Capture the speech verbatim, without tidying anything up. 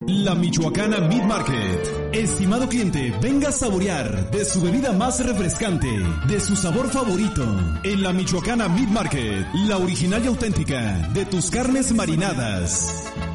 La Michoacana Meat Market. Estimado cliente, venga a saborear de su bebida más refrescante, de su sabor favorito. En La Michoacana Meat Market, la original y auténtica de tus carnes marinadas.